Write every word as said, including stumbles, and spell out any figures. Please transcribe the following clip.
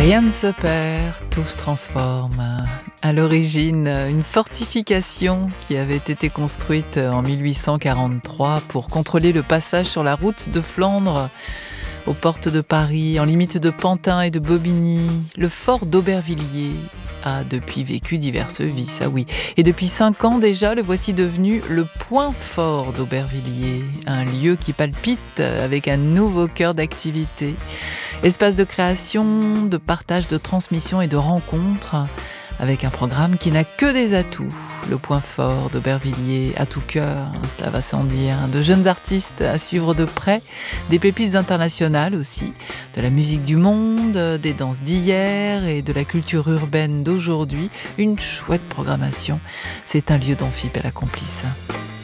Rien ne se perd, tout se transforme. À l'origine, une fortification qui avait été construite en mille huit cent quarante-trois pour contrôler le passage sur la route de Flandre aux portes de Paris, en limite de Pantin et de Bobigny. Le fort d'Aubervilliers a depuis vécu diverses vies, ça oui. Et depuis cinq ans déjà, le voici devenu le point fort d'Aubervilliers, un lieu qui palpite avec un nouveau cœur d'activité. Espace de création, de partage, de transmission et de rencontres, avec un programme qui n'a que des atouts. Le point fort d'Aubervilliers à tout cœur, cela va sans dire. De jeunes artistes à suivre de près, des pépites internationales aussi, de la musique du monde, des danses d'hier et de la culture urbaine d'aujourd'hui. Une chouette programmation. C'est un lieu d'amphibie à la complice.